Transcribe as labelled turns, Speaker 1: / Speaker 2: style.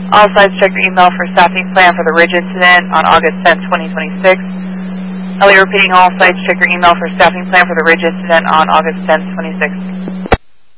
Speaker 1: All sides check your email for staffing plan for the Ridge incident on August 10, 2026. Ellie repeating, all sites check your email for staffing plan for the Ridge incident on August 10, 2026.